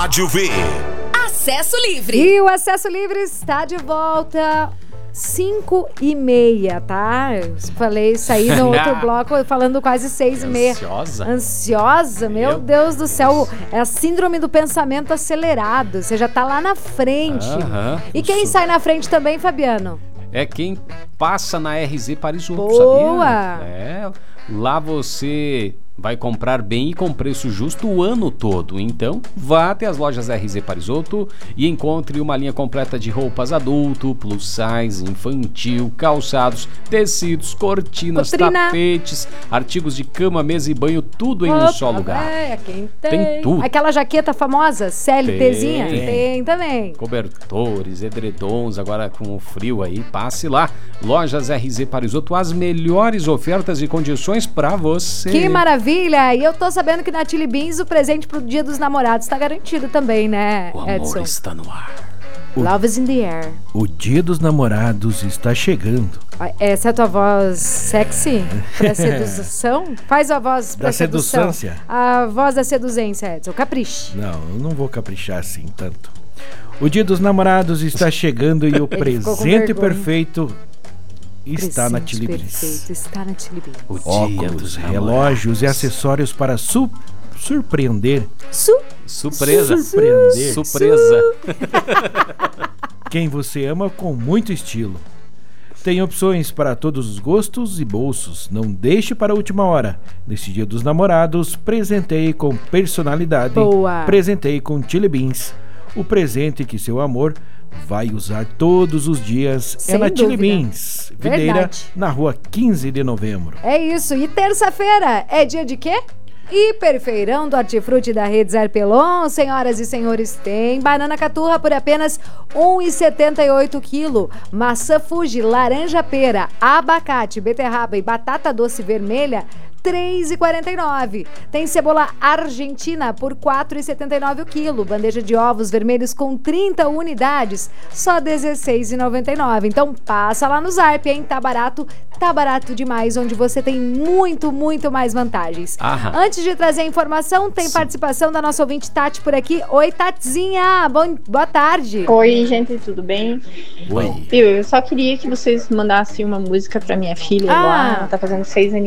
Rádio V. Acesso Livre. E o Acesso Livre está de volta 5h30, tá? Eu falei, saí no outro bloco falando quase 6h30. Ansiosa? Meu Deus do céu. É a síndrome do pensamento acelerado. Você já tá lá na frente. E quem sai na frente também, Fabiano? É quem passa na RZ Parisoto, Boa! sabia? Lá você vai comprar bem e com preço justo o ano todo. Então, vá até as lojas RZ Parisoto e encontre uma linha completa de roupas adulto, plus size, infantil, calçados, tecidos, cortinas, tapetes, artigos de cama, mesa e banho, tudo em um só lugar. Quem Tem tudo. Aquela jaqueta famosa, CLTzinha? Tem também. Cobertores, edredons, agora com o frio aí, passe lá. Lojas RZ Parisoto, as melhores ofertas e condições pra você. Que maravilha! E eu tô sabendo que na Chili Beans o presente pro Dia dos Namorados tá garantido também, né, o Edson? amor está no ar. Love is in the air. O Dia dos Namorados está chegando. Essa é a tua voz sexy pra sedução? Faz a voz pra sedução. A voz da seduzência, Edson. Capriche. Não, eu não vou caprichar assim tanto. O Dia dos Namorados está chegando e o presente perfeito está na Chili Beans. Está na Chili Beans. Óculos, relógios e acessórios para surpreender. Surpresa. Quem você ama com muito estilo. Tem opções para todos os gostos e bolsos. Não deixe para a última hora. Neste Dia dos Namorados, presenteie com personalidade. Boa. Presenteie com Chili Beans. O presente que seu amor vai usar todos os dias. Sem é na dúvida. Chili Beans, Videira, na rua 15 de novembro. É isso. E terça-feira é dia de quê? Hiperfeirão do Hortifruti da Rede Arpelon. Senhoras e senhores, tem banana caturra por apenas R$ 1,78 quilo. Maçã Fuji, laranja pera, abacate, beterraba e batata doce vermelha, R$ 3,49. Tem cebola argentina por R$ 4,79 o quilo. Bandeja de ovos vermelhos com 30 unidades, só R$ 16,99. Então passa lá no Zarp, hein? Tá barato demais, onde você tem muito, muito mais vantagens. Antes de trazer a informação, tem participação da nossa ouvinte Tati por aqui. Oi, Tatizinha! Boa tarde! Oi, gente, tudo bem? Oi. Eu só queria que vocês mandassem uma música pra minha filha lá. Ela tá fazendo 6 anos.